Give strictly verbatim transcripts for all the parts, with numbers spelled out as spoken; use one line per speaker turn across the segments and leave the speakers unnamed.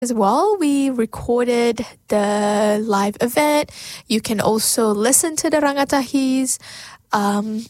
as well. We recorded the live event. You can also listen to the Rangatahi's um,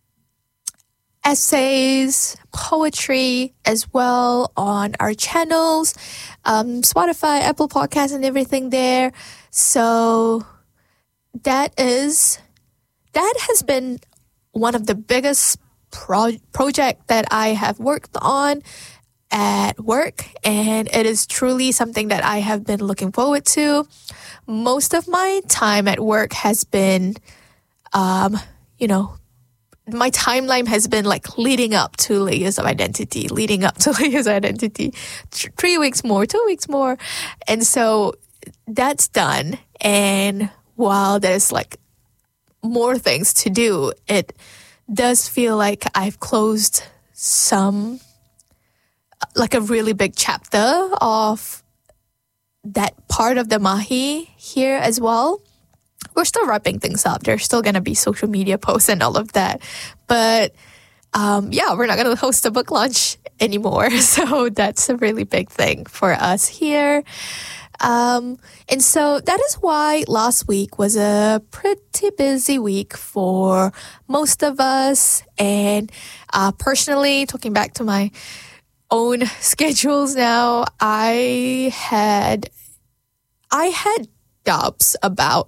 essays, poetry as well on our channels, um, Spotify, Apple Podcasts, and everything there. So that is that has been one of the biggest pro- project that I have worked on at work, and it is truly something that I have been looking forward to. Most of my time at work has been, um, you know, my timeline has been like leading up to Layers of Identity, leading up to Layers of Identity, Th- three weeks more, two weeks more. And so that's done. And while there's like more things to do, it does feel like I've closed some, like a really big chapter of that part of the Mahi here as well. We're still wrapping things up. There's still going to be social media posts and all of that. But um, yeah, we're not going to host a book launch anymore. So that's a really big thing for us here. Um, and so that is why last week was a pretty busy week for most of us. And uh, personally, talking back to my own schedules now, I had I had doubts about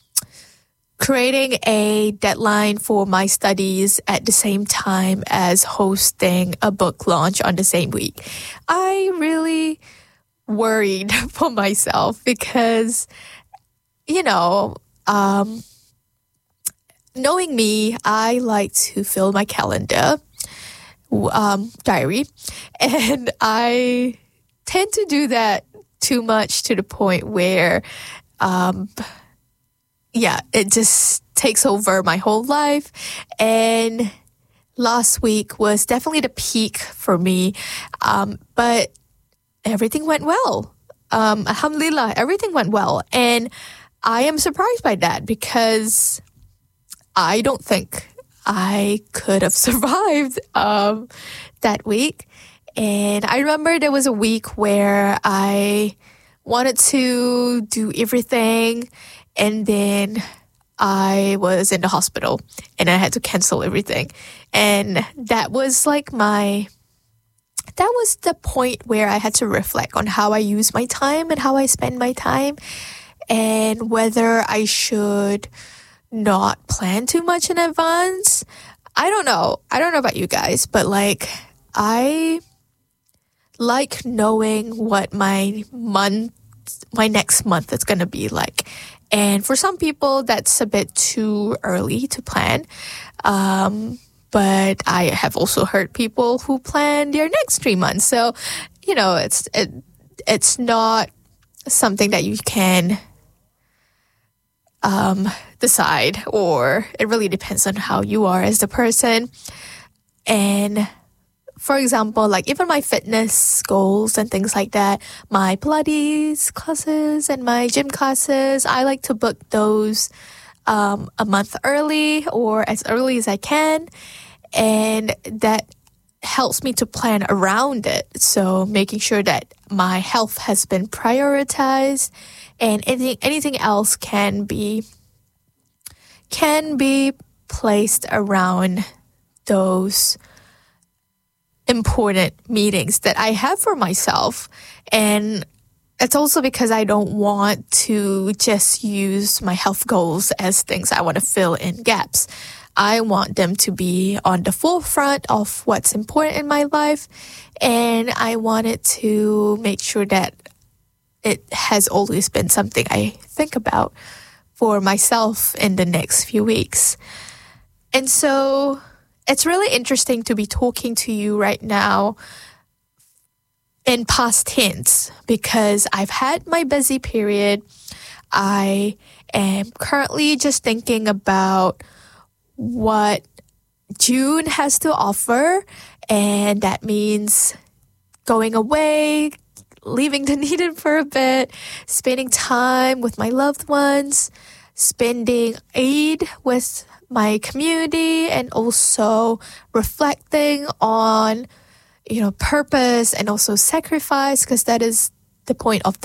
creating a deadline for my studies at the same time as hosting a book launch on the same week. I really worried for myself because, you know, um, knowing me, I like to fill my calendar um, diary, and I tend to do that too much to the point where um, yeah, it just takes over my whole life. And last week was definitely the peak for me. Um, but everything went well. Um, alhamdulillah, everything went well. And I am surprised by that because I don't think I could have survived um, that week. And I remember there was a week where I wanted to do everything, and then I was in the hospital and I had to cancel everything. And that was like my, that was the point where I had to reflect on how I use my time and how I spend my time, and whether I should not plan too much in advance. I don't know. I don't know about you guys, but like, I like knowing what my month, my next month is going to be like. And for some people, that's a bit too early to plan. Um, but I have also heard people who plan their next three months. So, you know, it's it, it's not something that you can um, decide, or it really depends on how you are as the person. And for example, like even my fitness goals and things like that, my Pilates classes and my gym classes, I like to book those um, a month early or as early as I can. And that helps me to plan around it. So making sure that my health has been prioritized, and anything, anything else can be, can be placed around those important meetings that I have for myself. And it's also because I don't want to just use my health goals as things I want to fill in gaps. I want them to be on the forefront of what's important in my life, and I wanted to make sure that it has always been something I think about for myself in the next few weeks. And so it's really interesting to be talking to you right now in past tense because I've had my busy period. I am currently just thinking about what June has to offer, and that means going away, leaving Dunedin for a bit, spending time with my loved ones, spending Eid with my community, and also reflecting on, you know, purpose and also sacrifice, because that is the point of